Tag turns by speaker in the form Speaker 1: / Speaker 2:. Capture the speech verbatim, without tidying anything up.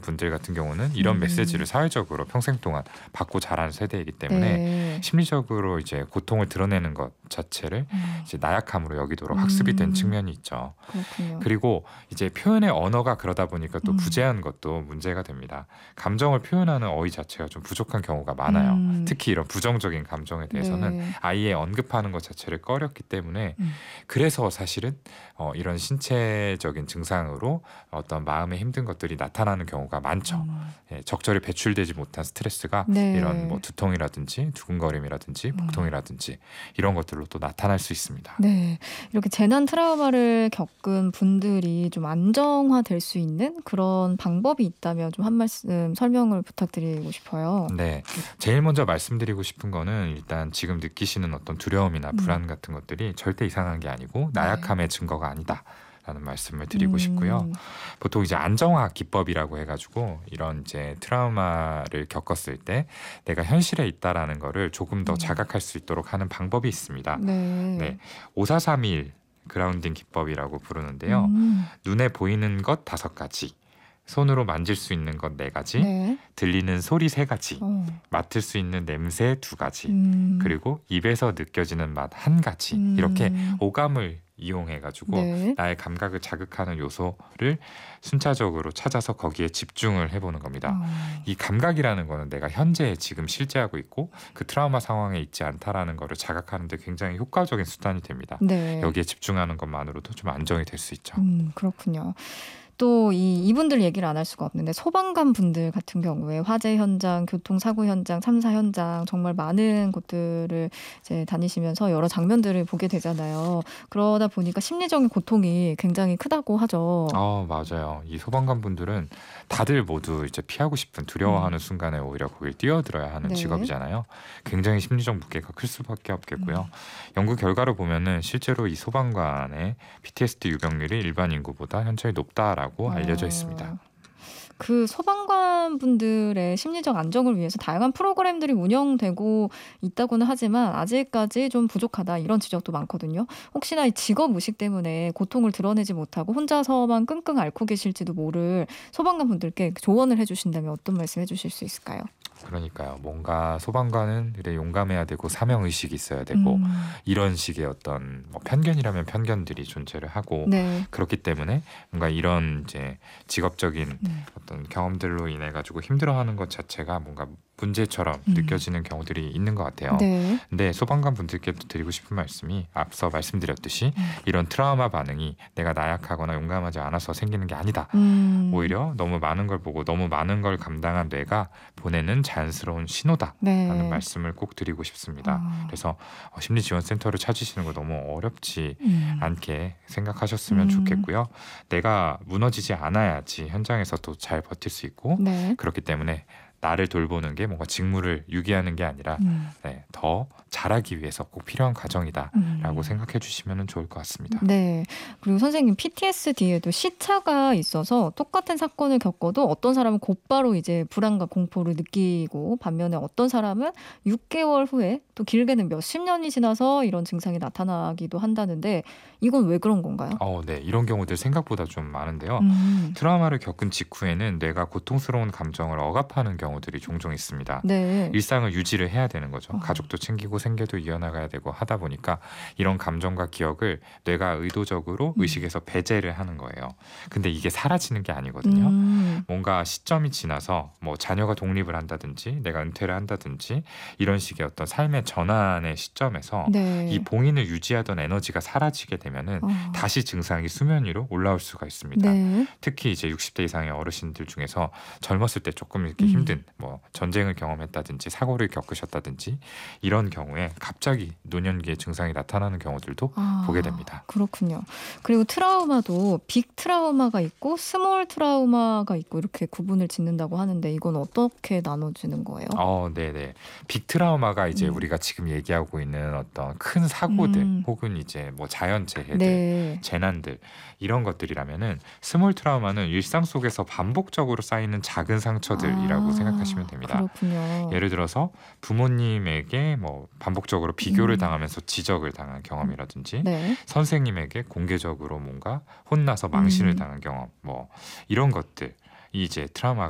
Speaker 1: 분들 같은 경우는 이런
Speaker 2: 음.
Speaker 1: 메시지를 사회적으로 평생 동안 받고 자란 세대이기 때문에
Speaker 2: 네.
Speaker 1: 심리적으로 이제 고통을 드러내는 것 자체를
Speaker 2: 음.
Speaker 1: 이제 나약함으로 여기도록 학습이 된
Speaker 2: 음.
Speaker 1: 측면이 있죠.
Speaker 2: 그렇군요.
Speaker 1: 그리고 이제 표현의 언어가 그러다 보니까 또
Speaker 2: 음.
Speaker 1: 부재한 것도 문제가 됩니다. 감정을 표현하는 어휘 자체가 좀 부족한 경우가 많아요.
Speaker 2: 음.
Speaker 1: 특히 이런 부정적인 감정에 대해서는
Speaker 2: 네.
Speaker 1: 아예 언급하는 것 자체를 꺼렸기 때문에
Speaker 2: 음.
Speaker 1: 그래서 사실은 어, 이런 신체적인 증상으로 어떤 마음에 힘든 것들이 나타나는 경우가 많죠.
Speaker 2: 음.
Speaker 1: 예, 적절히 배출되지 못한 스트레스가
Speaker 2: 네.
Speaker 1: 이런 뭐 두통이라든지 두근거림이라든지
Speaker 2: 음.
Speaker 1: 복통이라든지 이런 것들로 또 나타날 수 있습니다.
Speaker 2: 네. 이렇게 재난 트라우마를 겪은 분들이 좀 안정화될 수 있는 그런 방법이 있다면 좀 한 말씀 설명을 부탁드리고 싶어요.
Speaker 1: 네. 제일 먼저 말씀드리고 싶은 거는 일단 지금 느끼시는 어떤 두려움이나
Speaker 2: 음.
Speaker 1: 불안 같은 것들이 절대 이상한 게 아니고
Speaker 2: 네.
Speaker 1: 나약함의 증거가 아니다. 라는 말씀을 드리고 싶고요.
Speaker 2: 음.
Speaker 1: 보통 이제 안정화 기법이라고 해가지고 이런 이제 트라우마를 겪었을 때 내가 현실에 있다라는 거를 조금 더
Speaker 2: 음.
Speaker 1: 자각할 수 있도록 하는 방법이 있습니다.
Speaker 2: 네.
Speaker 1: 네, 오사삼일 그라운딩 기법이라고 부르는데요.
Speaker 2: 음.
Speaker 1: 눈에 보이는 것 다섯 가지, 손으로 만질 수 있는 것 네 가지,
Speaker 2: 네.
Speaker 1: 들리는 소리 세 가지,
Speaker 2: 어.
Speaker 1: 맡을 수 있는 냄새 두 가지,
Speaker 2: 음.
Speaker 1: 그리고 입에서 느껴지는 맛 한 가지.
Speaker 2: 음.
Speaker 1: 이렇게 오감을 이용해가지고
Speaker 2: 네.
Speaker 1: 나의 감각을 자극하는 요소를 순차적으로 찾아서 거기에 집중을 해보는 겁니다.
Speaker 2: 어.
Speaker 1: 이 감각이라는 거는 내가 현재 지금 실제하고 있고 그 트라우마 상황에 있지 않다라는 거를 자각하는 데 굉장히 효과적인 수단이 됩니다.
Speaker 2: 네.
Speaker 1: 여기에 집중하는 것만으로도 좀 안정이 될 수 있죠.
Speaker 2: 음, 그렇군요. 또 이 이분들 얘기를 안 할 수가 없는데 소방관 분들 같은 경우에 화재 현장, 교통사고 현장, 참사 현장 정말 많은 곳들을 이제 다니시면서 여러 장면들을 보게 되잖아요. 그러다 보니까 심리적인 고통이 굉장히 크다고 하죠.
Speaker 1: 아, 맞아요. 이 소방관 분들은 다들 모두 이제 피하고 싶은 두려워하는
Speaker 2: 음.
Speaker 1: 순간에 오히려 거길 뛰어들어야 하는
Speaker 2: 네.
Speaker 1: 직업이잖아요. 굉장히 심리적 무게가 클 수밖에 없겠고요.
Speaker 2: 음.
Speaker 1: 연구 결과를 보면은 실제로 이 소방관의 피티에스디 유병률이 일반 인구보다 현저히 높다라고 알려져 있습니다.
Speaker 2: 어. 그 소방관 분들의 심리적 안정을 위해서 다양한 프로그램들이 운영되고 있다고는 하지만 아직까지 좀 부족하다 이런 지적도 많거든요. 혹시나 이 직업 의식 때문에 고통을 드러내지 못하고 혼자서만 끙끙 앓고 계실지도 모를 소방관 분들께 조언을 해주신다면 어떤 말씀 해주실 수 있을까요?
Speaker 1: 그러니까요. 뭔가 소방관은 그래 용감해야 되고 사명 의식이 있어야 되고
Speaker 2: 음.
Speaker 1: 이런 식의 어떤 뭐 편견이라면 편견들이 존재를 하고
Speaker 2: 네.
Speaker 1: 그렇기 때문에 뭔가 이런 이제 직업적인
Speaker 2: 네.
Speaker 1: 어떤 경험들로 인해 가지고 힘들어하는 것 자체가 뭔가 문제처럼
Speaker 2: 음.
Speaker 1: 느껴지는 경우들이 있는 것 같아요.
Speaker 2: 네.
Speaker 1: 근데 소방관 분들께도 드리고 싶은 말씀이 앞서 말씀드렸듯이
Speaker 2: 음.
Speaker 1: 이런 트라우마 반응이 내가 나약하거나 용감하지 않아서 생기는 게 아니다.
Speaker 2: 음.
Speaker 1: 오히려 너무 많은 걸 보고 너무 많은 걸 감당한 뇌가 보내는 자연스러운 신호다라는
Speaker 2: 네.
Speaker 1: 말씀을 꼭 드리고 싶습니다.
Speaker 2: 아.
Speaker 1: 그래서 심리지원센터를 찾으시는 거 너무 어렵지
Speaker 2: 음.
Speaker 1: 않게 생각하셨으면
Speaker 2: 음.
Speaker 1: 좋겠고요. 내가 무너지지 않아야지 현장에서도 잘 버틸 수 있고
Speaker 2: 네.
Speaker 1: 그렇기 때문에 나를 돌보는 게 뭔가 직무를 유기하는 게 아니라
Speaker 2: 음.
Speaker 1: 네, 더 잘하기 위해서 꼭 필요한 과정이다라고
Speaker 2: 음.
Speaker 1: 생각해 주시면 좋을 것 같습니다.
Speaker 2: 네. 그리고 선생님 피티에스디에도 시차가 있어서 똑같은 사건을 겪어도 어떤 사람은 곧바로 이제 불안과 공포를 느끼고 반면에 어떤 사람은 육 개월 후에 또 길게는 몇십 년이 지나서 이런 증상이 나타나기도 한다는데 이건 왜 그런 건가요?
Speaker 1: 어, 네. 이런 경우들 생각보다 좀 많은데요.
Speaker 2: 음.
Speaker 1: 트라우마를 겪은 직후에는 뇌가 고통스러운 감정을 억압하는 경우들이 종종 있습니다.
Speaker 2: 네.
Speaker 1: 일상을 유지를 해야 되는 거죠.
Speaker 2: 어.
Speaker 1: 가족도 챙기고 생계도 이어나가야 되고 하다 보니까 이런 감정과 기억을 뇌가 의도적으로
Speaker 2: 음.
Speaker 1: 의식에서 배제를 하는 거예요. 근데 이게 사라지는 게 아니거든요.
Speaker 2: 음.
Speaker 1: 뭔가 시점이 지나서 뭐 자녀가 독립을 한다든지 내가 은퇴를 한다든지 이런 식의 어떤 삶의 전환의 시점에서
Speaker 2: 네.
Speaker 1: 이 봉인을 유지하던 에너지가 사라지게 되면은
Speaker 2: 어.
Speaker 1: 다시 증상이 수면 위로 올라올 수가 있습니다.
Speaker 2: 네.
Speaker 1: 특히 이제 육십 대 이상의 어르신들 중에서 젊었을 때 조금 이렇게
Speaker 2: 음.
Speaker 1: 힘든 뭐 전쟁을 경험했다든지 사고를 겪으셨다든지 이런 경우에 갑자기 노년기에 증상이 나타나는 경우들도
Speaker 2: 아,
Speaker 1: 보게 됩니다.
Speaker 2: 그렇군요. 그리고 트라우마도 빅 트라우마가 있고 스몰 트라우마가 있고 이렇게 구분을 짓는다고 하는데 이건 어떻게 나눠지는 거예요?
Speaker 1: 어, 네네. 빅 트라우마가 이제
Speaker 2: 음.
Speaker 1: 우리가 지금 얘기하고 있는 어떤 큰 사고들
Speaker 2: 음.
Speaker 1: 혹은 이제 뭐 자연재해들
Speaker 2: 네.
Speaker 1: 재난들 이런 것들이라면은 스몰 트라우마는 일상 속에서 반복적으로 쌓이는 작은 상처들이라고
Speaker 2: 아,
Speaker 1: 생각하시면 됩니다.
Speaker 2: 그렇군요.
Speaker 1: 예를 들어서 부모님에게 뭐 반복적으로 비교를
Speaker 2: 음.
Speaker 1: 당하면서 지적을 당한 경험이라든지
Speaker 2: 네.
Speaker 1: 선생님에게 공개적으로 뭔가 혼나서 망신을
Speaker 2: 음.
Speaker 1: 당한 경험 뭐 이런 것들이 이제 트라우마